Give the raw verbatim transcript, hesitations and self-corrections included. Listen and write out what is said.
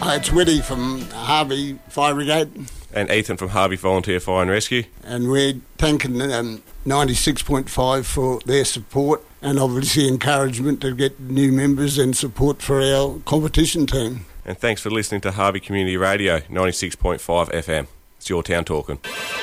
Hi, it's Whitty from Harvey Fire Brigade. And Ethan from Harvey Volunteer Fire and Rescue. And we're thanking um, ninety-six point five for their support and obviously encouragement to get new members and support for our competition team. And thanks for listening to Harvey Community Radio, ninety-six point five F M. It's your town talking.